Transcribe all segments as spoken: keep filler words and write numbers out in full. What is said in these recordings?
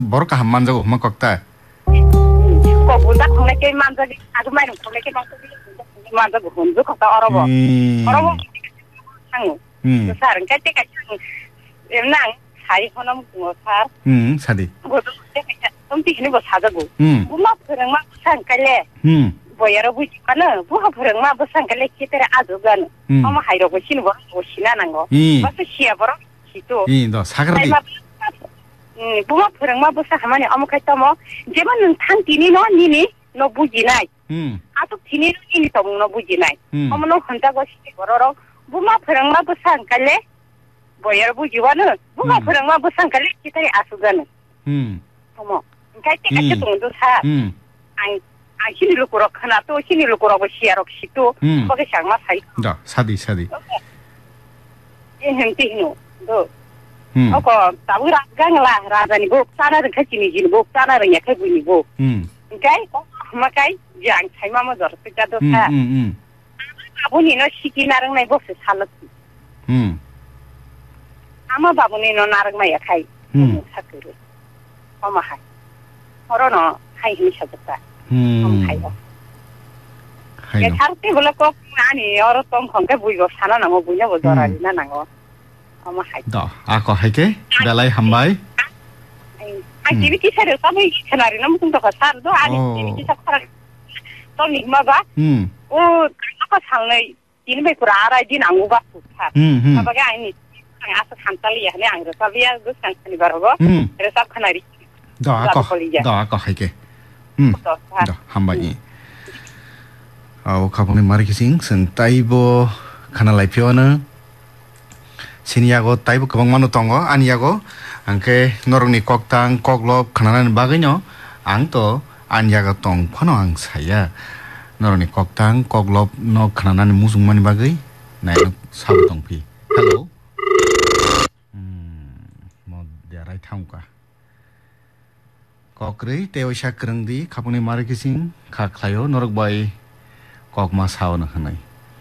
버럭가 한 만자고 엄마 꺾다. 거 본다 공내 게임 만자기 아주 많이 공내 게임 만자기 만자고 혼자 꺾다 알아봐. 알아봐. 상. 음. 사람 까때까지 엠낭 사이 호남 공사. 음, 사디. 뭐도 좀 뒤는 거 사자고. 음. 뭐마 그런 막 상깔래. 음. 뭐 여러분이가는 뭐가 그런 막 상깔래 기대를 아주 가는. 아마 하이라고 신고 신나는 거. 맞아 시야버러 시도. 이 너 사그라디. 음, 뭐가 그런 막 하면 아무 것도 뭐 제발은 탄 뒤니 너 니니 너 부지나이. 음. 아주 뒤니 니니 너 부지나이. 어머 너 혼자고 시버러 뭐가 그런 막 상깔래. 뭐 여러분이가는 뭐가 그런 막 상깔래 기대를 아주 가는. 음. 어머. 갈때까지 동도 사. 음. 안 안 신이를 꾸러 하나 또 신이를 꾸러고 시야로 시도 거기 장마 사이. 자, 사디 사디. 예, 형태노. 너. 음. 어거 따부라 강라 라자니고 싸나는 같이니지고 싸나는 약해 보이고. 음. 그러니까 엄마가이 장 차이마마 저렇게도 사. 음, 음. 아버니는 시기 나랑 내 법스 살았지. 음. 아마 바보니는 나랑 마 약해. 음. 사그를. 엄마 하이. 어러너 하이 힘셔졌다. 음. 하이요. 하이요. 야, 차르 때 불러 꼭 아니 어렸던 건가 보이고 사나 나무 보냐고 저라리나 나고. 엄마 하이. 더 아까 할게. 달라이 한 바이. 아, 집이 기사를 싸면 이천알이나 무슨 더가 살도 아니 집이 기사 팔아. 또 닉마가. 음. 오, 아까 상의 이는 배 그라 알아 din 안 오가 좋다. 음. 아빠가 아니 아서 산탈이 하네 안 그래서 비야 그 산탈이 바로고. 음. 그래서 카나리. 더 아까 더 아까 할게. 음. 더 한 바이. 아우 가보니 마르키싱 선 따이보 카나라이 표현은 신이하고 따이보 그방만 어떤 거 아니하고 angke norongni koktang koklop khananan bagainya angto anjaga tong phono ang saya norongni koktang koklop no khananan musung mani bagai nai no sab tong phi hello hmm mo derai thangka kokri teosha krangdi khapuni markising kha khlayo norok bai kokma sauna hanai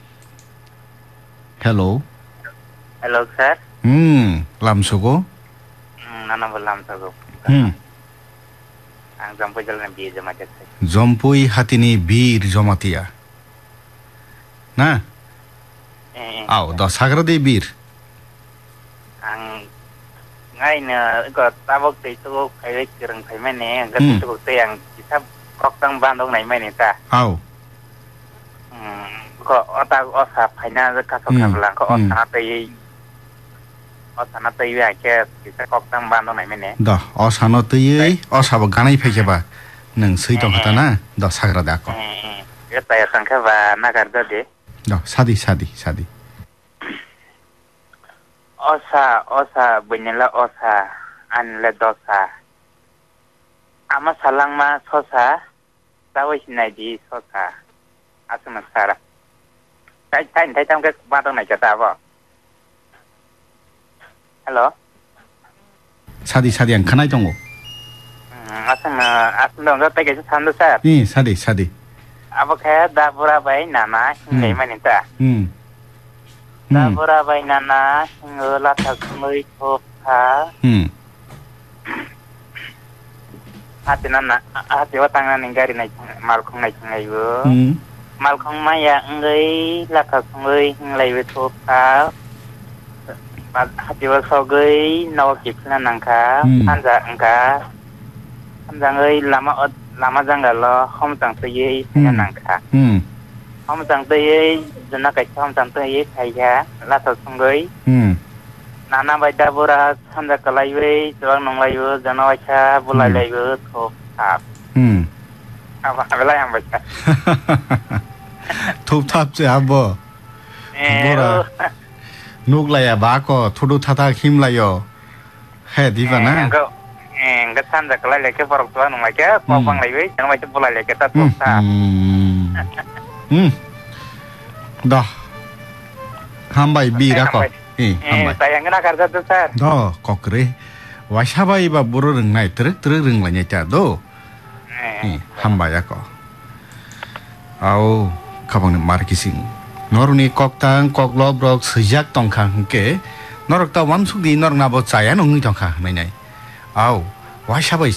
hello hello sir hmm lamsugo nana belam sago. Hmm. Ang jampu jalan bir jamatia. Jompui hatini bir jamatia. Na? Eh. Au, da sagra de bir. Ang ngai na ko tabok te tu kai kirang kai mai ne, ga tu te yang kita kok tang ban dong nai mai ne ta. Au. Hmm, ko ota osa phaina ka sok kablang ko osa te 어사나 또 이외에 기사 걱정 반도 나이네. 더 어사나 또 이 어사바 가나이 패게바 능 스이동 하다나 더 사그라다 아까. 예. 이거 야 상카바 나가르데. 더 사디 사디 사디. 어사 어사 bunyilah osa anle dosa. Ama salangma sosa tahu sinadi sosa. Asma sara. Tai tai tai tam ke batong nai jata apa? Hello. 사디 사디 안 가나이 동고. 음, 아스나 아스나 너 때게 산도 사. 이 사디 사디. 아버카 다보라 바이 나나 네마니타. 음. 다보라 바이 나나 싱어라 타스무이 토파. 음. 아티나나 아티와 땅나 닝가리 나이 말콩 나이 나이고. 음. 말콩 마야 응의 라카콩의 레이베 토파. hatiwa sogai nawa kipna nangka anja angka anja ngai lama lama janggalo hom tang tei nangka hom tang tei jana kai hom tang tei kaya la ta songai nana baita bora anja kalai we jang nonglai we jana wacha bulai lai we thop thap apa abela yang baca thop thap je abo bora nuklaya bako thudu thata khimlayo he divana engko engko sanda kala leke porok tua nung leke popang lewe jangan macam pula leke ta tusa hmm dah hambai bira ko eh hambai sayang kena karja tu sir do kokre wasabai ba buru reng nai trek trek reng lanya cha do eh hambai ko au kabang markising noruni koktang koklob rok sejak tongkang ke norok ta wamsuk di norok nabo chaya nongi tongkang nai nai au wasabai